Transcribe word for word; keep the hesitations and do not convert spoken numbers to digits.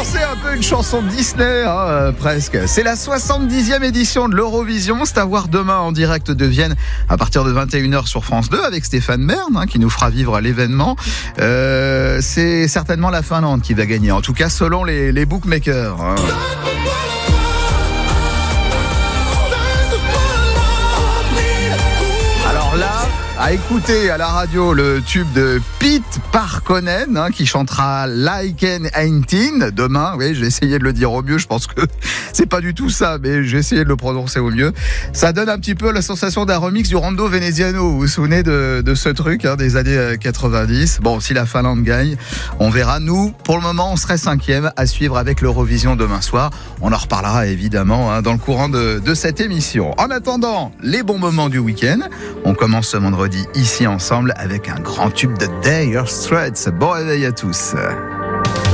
C'est un peu une chanson de Disney, hein, euh, presque. C'est la soixante-dixième édition de l'Eurovision. C'est à voir demain en direct de Vienne à partir de vingt et une heures sur France deux avec Stéphane Bern hein, qui nous fera vivre l'événement. Euh, c'est certainement la Finlande qui va gagner, en tout cas selon les, les bookmakers. Hein. Alors là, à écouter à la radio le tube de Pete Parkkonen hein, qui chantera Like eighteen demain. Oui, j'ai essayé de le dire au mieux. Je pense que c'est pas du tout ça, mais j'ai essayé de le prononcer au mieux. Ça donne un petit peu la sensation d'un remix du Rondo Veneziano. Vous vous souvenez de, de ce truc hein, des années quatre-vingt-dix. Bon, si la Finlande gagne, on verra. Nous, pour le moment, on serait cinquième à suivre avec l'Eurovision demain soir. On en reparlera évidemment hein, dans le courant de, de cette émission. En attendant, les bons moments du week-end. On commence ce vendredi ici ensemble avec un grand tube de Dire Straits. Bon réveil à tous.